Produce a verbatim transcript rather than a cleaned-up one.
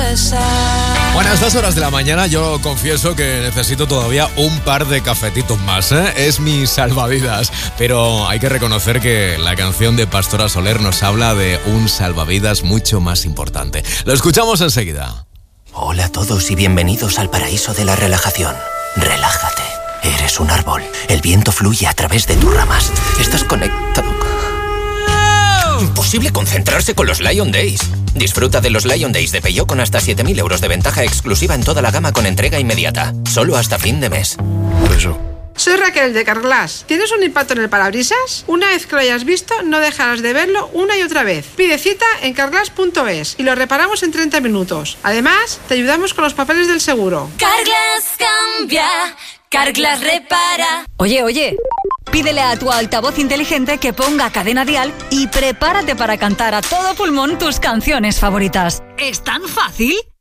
besar. Buenas, dos horas de la mañana. Yo confieso que necesito todavía un par de cafetitos más, ¿eh? Es mi salvavidas. Pero hay que reconocer que la canción de Pastora Soler nos habla de un salvavidas mucho más importante. Lo escuchamos enseguida. Hola a todos y bienvenidos al paraíso de la relajación. Relájate. Eres un árbol. El viento fluye a través de tus ramas. Estás conectado. Imposible concentrarse con los Lion Days. Disfruta de los Lion Days de Peugeot con hasta siete mil euros de ventaja exclusiva en toda la gama con entrega inmediata. Solo hasta fin de mes. Eso. Soy Raquel de Carglass. ¿Tienes un impacto en el parabrisas? Una vez que lo hayas visto, no dejarás de verlo una y otra vez. Pide cita en carglass punto es y lo reparamos en treinta minutos. Además, te ayudamos con los papeles del seguro. Carglass cambia, Carglass repara. Oye, oye, pídele a tu altavoz inteligente que ponga Cadena Dial y prepárate para cantar a todo pulmón tus canciones favoritas. ¿Es tan fácil?